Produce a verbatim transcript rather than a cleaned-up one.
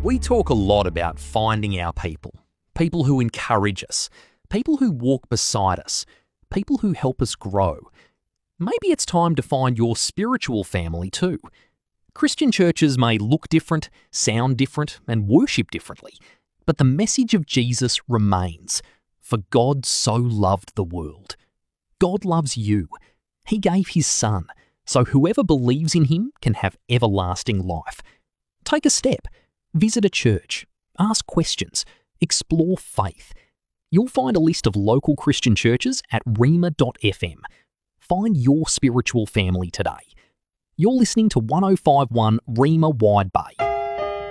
We talk a lot about finding our people, people who encourage us, people who walk beside us, people who help us grow. Maybe it's time to find your spiritual family too. Christian churches may look different, sound different, and worship differently, but the message of Jesus remains. For God so loved the world. God loves you. He gave his Son, so whoever believes in him can have everlasting life. Take a step. Visit a church. Ask questions. Explore faith. You'll find a list of local Christian churches at rhema dot f m. Find your spiritual family today. You're listening to one oh five point one Rhema Wide Bay.